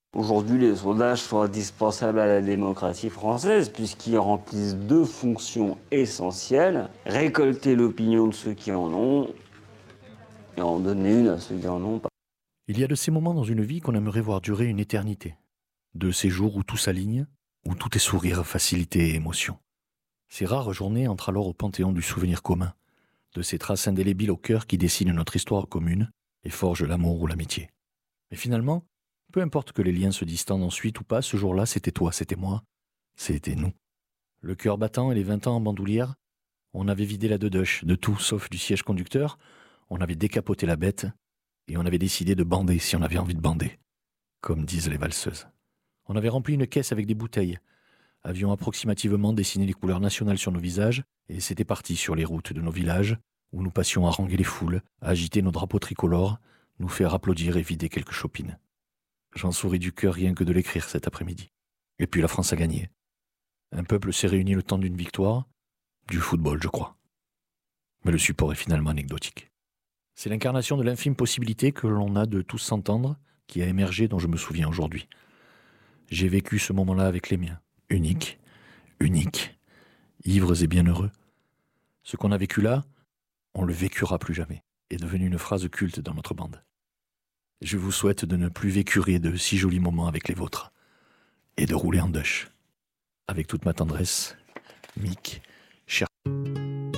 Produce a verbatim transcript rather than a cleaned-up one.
Aujourd'hui, les sondages sont indispensables à la démocratie française puisqu'ils remplissent deux fonctions essentielles. Récolter l'opinion de ceux qui en ont et en donner une à ceux qui en ont pas. Il y a de ces moments dans une vie qu'on aimerait voir durer une éternité. De ces jours où tout s'aligne, où tout est sourire, facilité et émotion. Ces rares journées entrent alors au panthéon du souvenir commun, de ces traces indélébiles au cœur qui dessinent notre histoire commune et forgent l'amour ou l'amitié. Mais finalement, peu importe que les liens se distendent ensuite ou pas, ce jour-là, c'était toi, c'était moi, c'était nous. Le cœur battant et les vingt ans en bandoulière, on avait vidé la dedoche de tout sauf du siège conducteur, on avait décapoté la bête et on avait décidé de bander si on avait envie de bander, comme disent les valseuses. On avait rempli une caisse avec des bouteilles, avions approximativement dessiné les couleurs nationales sur nos visages et c'était parti sur les routes de nos villages où nous passions à haranguer les foules, à agiter nos drapeaux tricolores, nous faire applaudir et vider quelques chopines. J'en souris du cœur rien que de l'écrire cet après-midi. Et puis la France a gagné. Un peuple s'est réuni le temps d'une victoire, du football je crois. Mais le support est finalement anecdotique. C'est l'incarnation de l'infime possibilité que l'on a de tous s'entendre qui a émergé dont je me souviens aujourd'hui. J'ai vécu ce moment-là avec les miens, unique, unique, ivres et bienheureux. Ce qu'on a vécu là, on le vécura plus jamais, est devenu une phrase culte dans notre bande. Je vous souhaite de ne plus vécurer de si jolis moments avec les vôtres, et de rouler en Dutch. Avec toute ma tendresse, Mick